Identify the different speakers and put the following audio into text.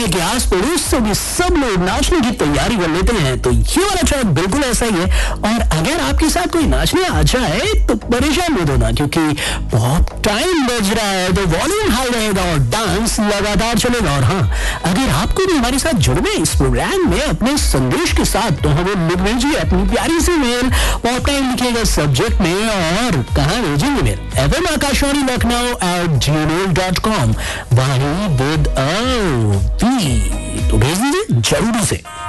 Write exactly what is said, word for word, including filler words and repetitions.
Speaker 1: है कि आस पड़ोस से भी सब लोग नाचने की तैयारी कर लेते हैं, तो ये वाला ट्रैक बिल्कुल ऐसा ही है। और अगर आपके साथ कोई नाचने आ जाए तो परेशान मत होना, क्योंकि बहुत टाइम बज रहा है, तो वॉल्यूम हाई रहेगा और डांस लगातार चलेगा। और हाँ, अगर आपको भी हमारे साथ जुड़ना है इस प्रोग्राम में अपने संदेश के साथ, तो हमें लिख भेजिए अपनी प्यारी सी मेल। पॉप टाइम लिखिएगा सब्जेक्ट में और कहाँ भेजेंगे mail, F M Akashvani Lucknow eight ji mail dot com, Vani with a we, तो भेज दीजिए जरूरी से।